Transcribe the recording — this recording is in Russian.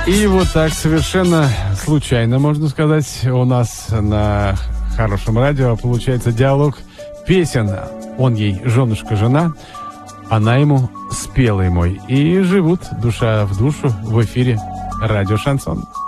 И вот так совершенно случайно, можно сказать, у нас на хорошем радио получается диалог песен. Он ей женушка-жена, она ему спелый мой. И живут душа в душу в эфире радио «Шансон».